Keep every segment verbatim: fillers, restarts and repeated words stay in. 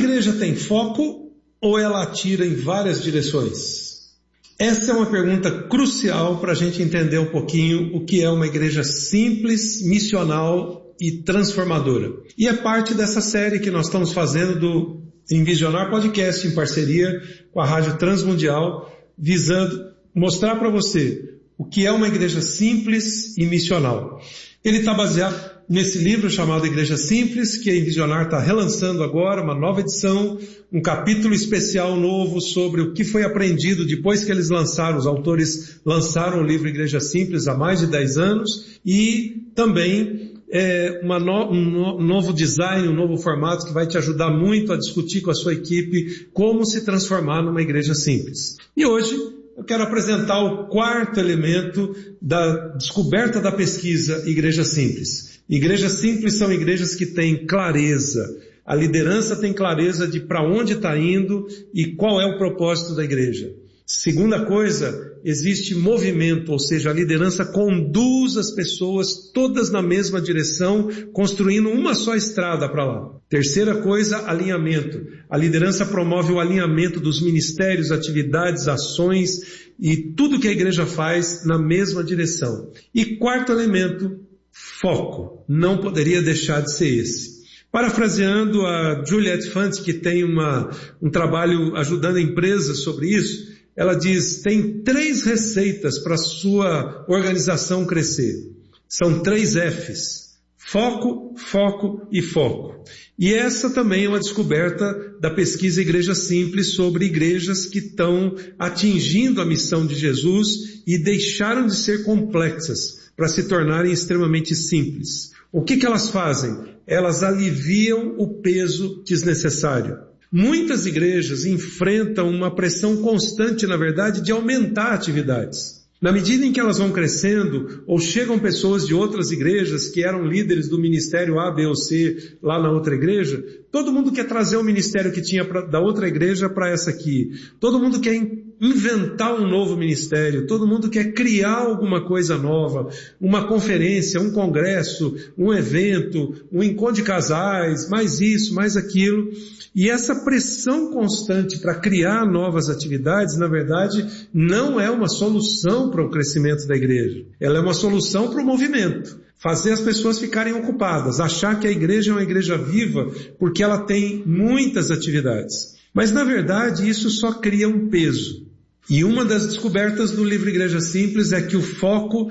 igreja tem foco ou ela atira em várias direções? Essa é uma pergunta crucial para a gente entender um pouquinho o que é uma igreja simples, missional e transformadora. E é parte dessa série que nós estamos fazendo do Envisionar Podcast em parceria com a Rádio Transmundial, visando mostrar para você o que é uma igreja simples e missional. Ele está baseado nesse livro chamado Igreja Simples, que a Envisionar está relançando agora, uma nova edição, um capítulo especial novo sobre o que foi aprendido depois que eles lançaram, os autores lançaram o livro Igreja Simples há mais de dez anos, e também é, uma no, um, no, um novo design, um novo formato que vai te ajudar muito a discutir com a sua equipe como se transformar numa igreja simples. E hoje eu quero apresentar o quarto elemento da descoberta da pesquisa Igreja Simples. Igrejas simples são igrejas que têm clareza. A liderança tem clareza de para onde está indo e qual é o propósito da igreja. Segunda coisa, existe movimento, ou seja, a liderança conduz as pessoas todas na mesma direção, construindo uma só estrada para lá. Terceira coisa, alinhamento. A liderança promove o alinhamento dos ministérios, atividades, ações e tudo que a igreja faz na mesma direção. E quarto elemento, foco. Não poderia deixar de ser esse. Parafraseando a Juliette Fante, que tem uma, um trabalho ajudando empresas sobre isso, ela diz, tem três receitas para a sua organização crescer. São três Fs. Foco, foco e foco. E essa também é uma descoberta da pesquisa Igreja Simples sobre igrejas que estão atingindo a missão de Jesus e deixaram de ser complexas para se tornarem extremamente simples. O que que elas fazem? Elas aliviam o peso desnecessário. Muitas igrejas enfrentam uma pressão constante, na verdade, de aumentar atividades. Na medida em que elas vão crescendo, ou chegam pessoas de outras igrejas que eram líderes do ministério A, B ou C lá na outra igreja, todo mundo quer trazer o ministério que tinha pra, da outra igreja para essa aqui. Todo mundo quer inventar um novo ministério, todo mundo quer criar alguma coisa nova, uma conferência, um congresso, um evento, um encontro de casais, mais isso, mais aquilo. E essa pressão constante para criar novas atividades, na verdade, não é uma solução para o crescimento da igreja. Ela é uma solução para o movimento. Fazer as pessoas ficarem ocupadas, achar que a igreja é uma igreja viva porque ela tem muitas atividades. Mas, na verdade, isso só cria um peso. E uma das descobertas do livro Igreja Simples é que o foco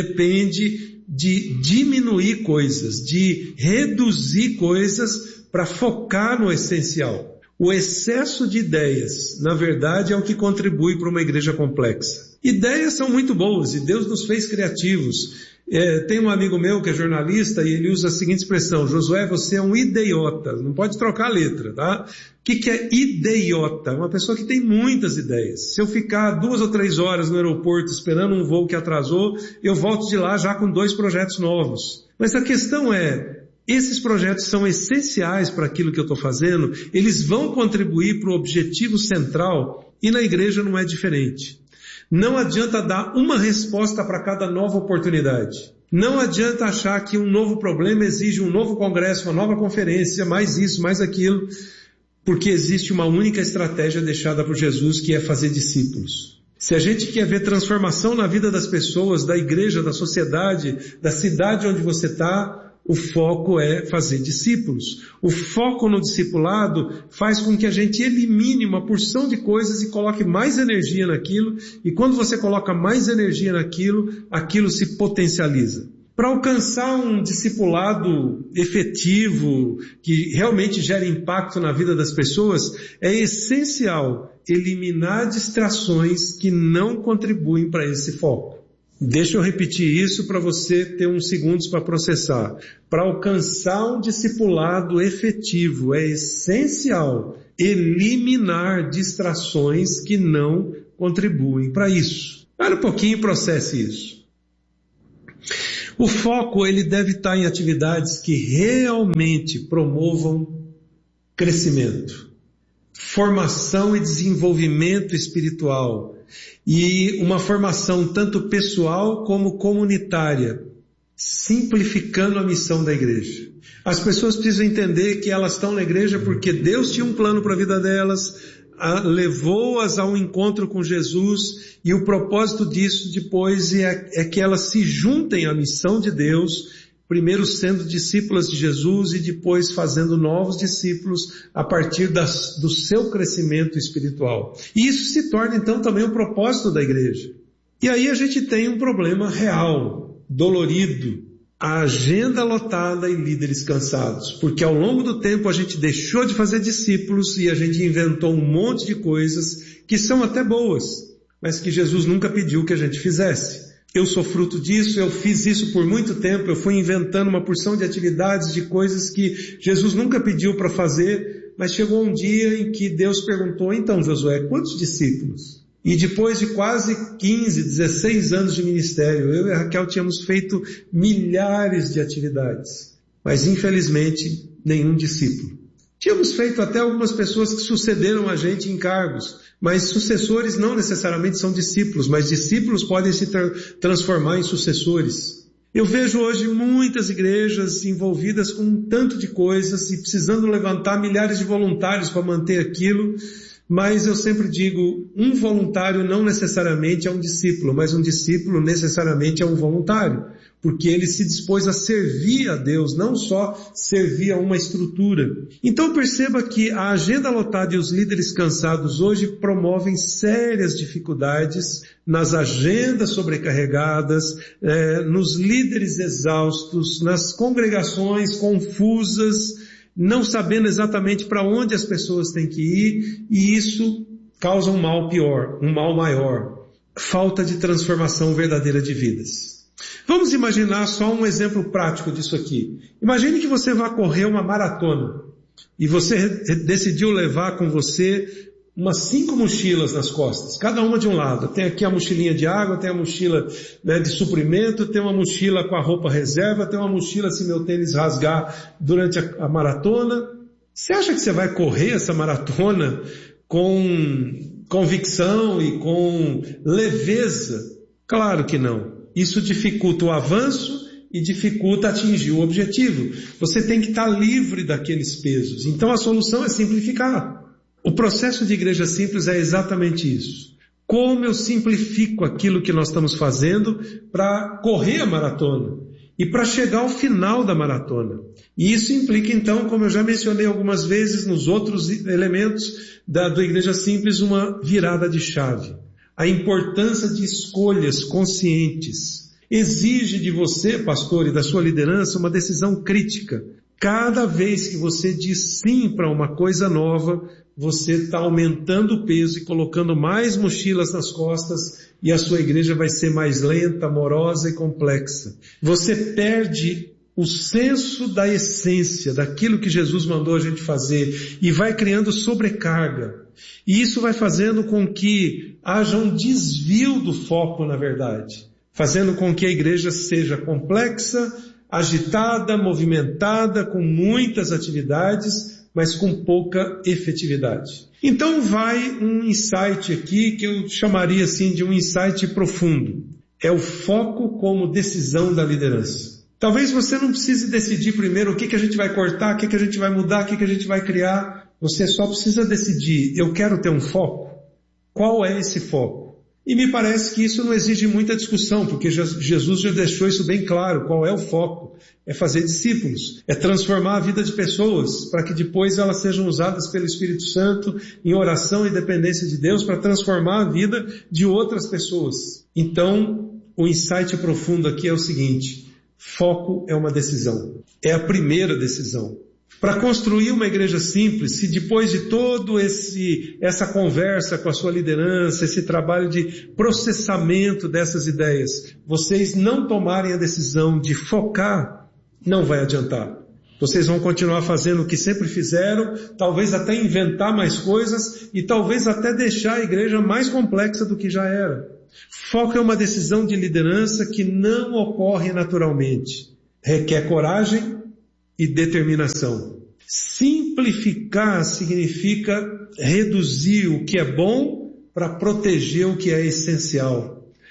depende de diminuir coisas, de reduzir coisas para focar no essencial. O excesso de ideias, na verdade, é o que contribui para uma igreja complexa. Ideias são muito boas e Deus nos fez criativos. É, tem um amigo meu que é jornalista e ele usa a seguinte expressão, Josué, você é um idiota, não pode trocar a letra, tá? O que, que é idiota? Uma pessoa que tem muitas ideias. Se eu ficar duas ou três horas no aeroporto esperando um voo que atrasou, eu volto de lá já com dois projetos novos. Mas a questão é, esses projetos são essenciais para aquilo que eu estou fazendo, eles vão contribuir para o objetivo central e na igreja não é diferente. Não adianta dar uma resposta para cada nova oportunidade. Não adianta achar que um novo problema exige um novo congresso, uma nova conferência, mais isso, mais aquilo, porque existe uma única estratégia deixada por Jesus, que é fazer discípulos. Se a gente quer ver transformação na vida das pessoas, da igreja, da sociedade, da cidade onde você está, o foco é fazer discípulos. O foco no discipulado faz com que a gente elimine uma porção de coisas e coloque mais energia naquilo, e quando você coloca mais energia naquilo, aquilo se potencializa. Para alcançar um discipulado efetivo, que realmente gere impacto na vida das pessoas, é essencial eliminar distrações que não contribuem para esse foco. Deixa eu repetir isso para você ter uns segundos para processar. Para alcançar um discipulado efetivo, é essencial eliminar distrações que não contribuem para isso. Para um pouquinho e processe isso. O foco, ele deve estar em atividades que realmente promovam crescimento, formação e desenvolvimento espiritual, e uma formação tanto pessoal como comunitária, simplificando a missão da igreja. As pessoas precisam entender que elas estão na igreja porque Deus tinha um plano para a vida delas, a, levou-as a um encontro com Jesus, e o propósito disso depois é, é que elas se juntem à missão de Deus, primeiro sendo discípulas de Jesus e depois fazendo novos discípulos a partir das, do seu crescimento espiritual. E isso se torna então também o propósito da igreja. E aí a gente tem um problema real, dolorido, a agenda lotada e líderes cansados, porque ao longo do tempo a gente deixou de fazer discípulos e a gente inventou um monte de coisas que são até boas, mas que Jesus nunca pediu que a gente fizesse. Eu sou fruto disso, eu fiz isso por muito tempo, eu fui inventando uma porção de atividades, de coisas que Jesus nunca pediu para fazer, mas chegou um dia em que Deus perguntou, então Josué, quantos discípulos? E depois de quase quinze, dezesseis anos de ministério, eu e a Raquel tínhamos feito milhares de atividades, mas infelizmente nenhum discípulo. Tínhamos feito até algumas pessoas que sucederam a gente em cargos, mas sucessores não necessariamente são discípulos, mas discípulos podem se tra- transformar em sucessores. Eu vejo hoje muitas igrejas envolvidas com um tanto de coisas e precisando levantar milhares de voluntários para manter aquilo, mas eu sempre digo, um voluntário não necessariamente é um discípulo, mas um discípulo necessariamente é um voluntário, porque ele se dispôs a servir a Deus, não só servir a uma estrutura. Então perceba que a agenda lotada e os líderes cansados hoje promovem sérias dificuldades nas agendas sobrecarregadas, eh, nos líderes exaustos, nas congregações confusas, não sabendo exatamente para onde as pessoas têm que ir, e isso causa um mal pior, um mal maior, falta de transformação verdadeira de vidas. Vamos imaginar só um exemplo prático disso aqui. Imagine que você vai correr uma maratona, e você decidiu levar com você umas cinco mochilas nas costas, cada uma de um lado. Tem aqui a mochilinha de água, tem a mochila, né, de suprimento, tem uma mochila com a roupa reserva, tem uma mochila se meu tênis rasgar durante a, a maratona. Você acha que você vai correr essa maratona com convicção e com leveza? Claro que não. Isso dificulta o avanço e dificulta atingir o objetivo. Você tem que estar livre daqueles pesos. Então a solução é simplificar. O processo de igreja simples é exatamente isso. Como eu simplifico aquilo que nós estamos fazendo para correr a maratona e para chegar ao final da maratona. E isso implica então, como eu já mencionei algumas vezes nos outros elementos da do Igreja Simples, uma virada de chave. A importância de escolhas conscientes exige de você, pastor, e da sua liderança uma decisão crítica. Cada vez que você diz sim para uma coisa nova, você está aumentando o peso e colocando mais mochilas nas costas, e a sua igreja vai ser mais lenta, morosa e complexa. Você perde o senso da essência, daquilo que Jesus mandou a gente fazer, e vai criando sobrecarga. E isso vai fazendo com que haja um desvio do foco, na verdade, fazendo com que a igreja seja complexa, agitada, movimentada, com muitas atividades, mas com pouca efetividade. Então vai um insight aqui que eu chamaria assim de um insight profundo. É o foco como decisão da liderança. Talvez você não precise decidir primeiro o que, que a gente vai cortar, o que, que a gente vai mudar, o que, que a gente vai criar. Você só precisa decidir, eu quero ter um foco. Qual é esse foco? E me parece que isso não exige muita discussão, porque Jesus já deixou isso bem claro. Qual é o foco? É fazer discípulos, é transformar a vida de pessoas, para que depois elas sejam usadas pelo Espírito Santo em oração e dependência de Deus para transformar a vida de outras pessoas. Então, o insight profundo aqui é o seguinte: foco é uma decisão, é a primeira decisão. Para construir uma igreja simples, se depois de todo esse, essa conversa com a sua liderança, esse trabalho de processamento dessas ideias, vocês não tomarem a decisão de focar, não vai adiantar. Vocês vão continuar fazendo o que sempre fizeram, talvez até inventar mais coisas e talvez até deixar a igreja mais complexa do que já era. Foco é uma decisão de liderança que não ocorre naturalmente. Requer coragem e determinação. Simplificar significa reduzir o que é bom para proteger o que é essencial.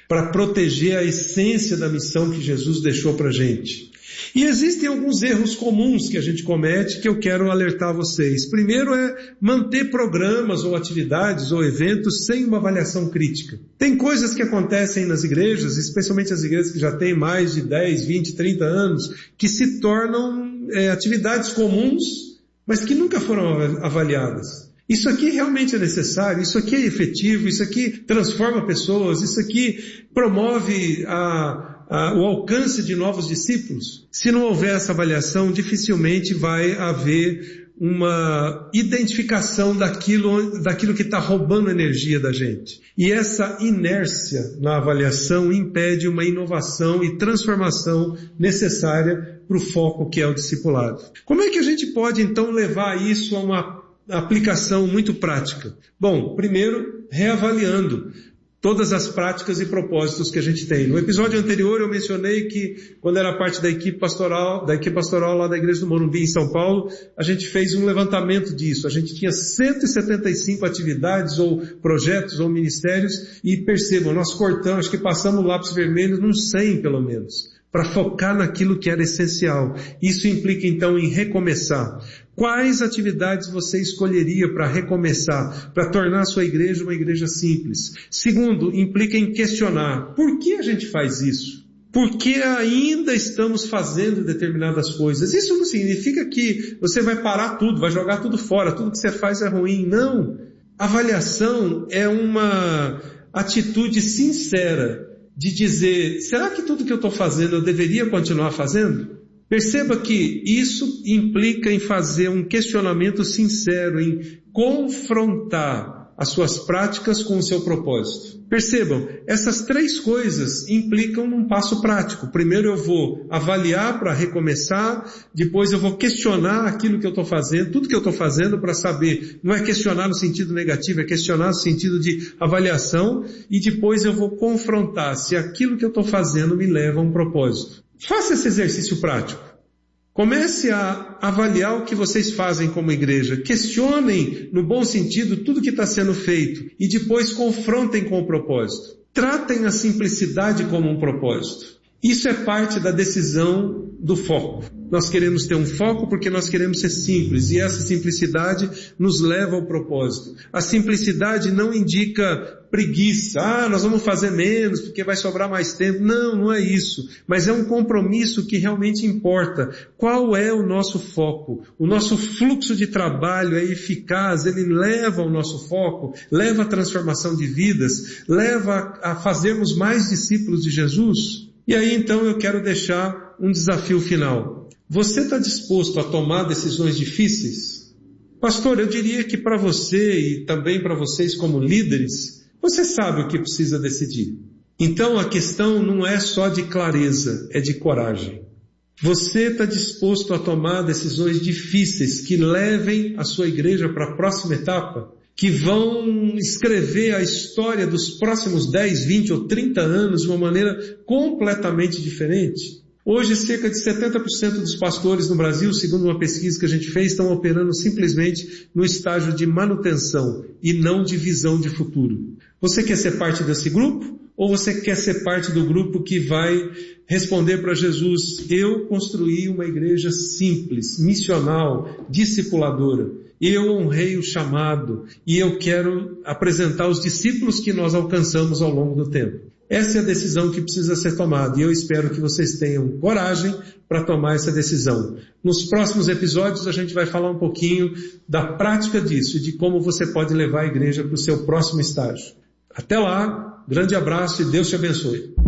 para proteger a essência da missão que Jesus deixou para a gente. E existem alguns erros comuns que a gente comete que eu quero alertar vocês. Primeiro é manter programas ou atividades ou eventos sem uma avaliação crítica. Tem coisas que acontecem nas igrejas, especialmente as igrejas que já têm mais de dez, vinte, trinta anos, que se tornam é, atividades comuns, mas que nunca foram avaliadas. Isso aqui realmente é necessário, isso aqui é efetivo, isso aqui transforma pessoas, isso aqui promove a... o alcance de novos discípulos. Se não houver essa avaliação, dificilmente vai haver uma identificação daquilo, daquilo que está roubando energia da gente. E essa inércia na avaliação impede uma inovação e transformação necessária para o foco que é o discipulado. Como é que a gente pode então levar isso a uma aplicação muito prática? Bom, primeiro, reavaliando todas as práticas e propósitos que a gente tem. No episódio anterior eu mencionei que quando era parte da equipe pastoral, da equipe pastoral lá da Igreja do Morumbi em São Paulo, a gente fez um levantamento disso. A gente tinha cento e setenta e cinco atividades ou projetos ou ministérios e percebam, nós cortamos, acho que passamos o lápis vermelho nos cem pelo menos, para focar naquilo que era essencial. Isso implica então em recomeçar. Quais atividades você escolheria para recomeçar, para tornar a sua igreja uma igreja simples? Segundo, implica em questionar. Por que a gente faz isso? Por que ainda estamos fazendo determinadas coisas? Isso não significa que você vai parar tudo, vai jogar tudo fora, tudo que você faz é ruim. Não. Avaliação é uma atitude sincera de dizer, será que tudo que eu estou fazendo eu deveria continuar fazendo? Perceba que isso implica em fazer um questionamento sincero, em confrontar as suas práticas com o seu propósito. Percebam, essas três coisas implicam num passo prático. Primeiro eu vou avaliar para recomeçar, depois eu vou questionar aquilo que eu estou fazendo, tudo que eu estou fazendo para saber, não é questionar no sentido negativo, é questionar no sentido de avaliação, e depois eu vou confrontar se aquilo que eu estou fazendo me leva a um propósito. Faça esse exercício prático. Comece a avaliar o que vocês fazem como igreja. Questionem, no bom sentido, tudo que está sendo feito e depois confrontem com o propósito. Tratem a simplicidade como um propósito. Isso é parte da decisão do foco. Nós queremos ter um foco porque nós queremos ser simples e essa simplicidade nos leva ao propósito. A simplicidade não indica preguiça. Ah, nós vamos fazer menos porque vai sobrar mais tempo. Não, não é isso. Mas é um compromisso que realmente importa. Qual é o nosso foco? O nosso fluxo de trabalho é eficaz, ele leva ao nosso foco, leva à transformação de vidas, leva a fazermos mais discípulos de Jesus. E aí então eu quero deixar um desafio final. Você está disposto a tomar decisões difíceis? Pastor, eu diria que para você e também para vocês como líderes, você sabe o que precisa decidir. Então a questão não é só de clareza, é de coragem. Você está disposto a tomar decisões difíceis que levem a sua igreja para a próxima etapa? Que vão escrever a história dos próximos dez, vinte ou trinta anos de uma maneira completamente diferente? Hoje, cerca de setenta por cento dos pastores no Brasil, segundo uma pesquisa que a gente fez, estão operando simplesmente no estágio de manutenção e não de visão de futuro. Você quer ser parte desse grupo? Ou você quer ser parte do grupo que vai responder para Jesus, eu construí uma igreja simples, missional, discipuladora. Eu honrei o chamado e eu quero apresentar os discípulos que nós alcançamos ao longo do tempo. Essa é a decisão que precisa ser tomada e eu espero que vocês tenham coragem para tomar essa decisão. Nos próximos episódios a gente vai falar um pouquinho da prática disso e de como você pode levar a igreja para o seu próximo estágio. Até lá, grande abraço e Deus te abençoe.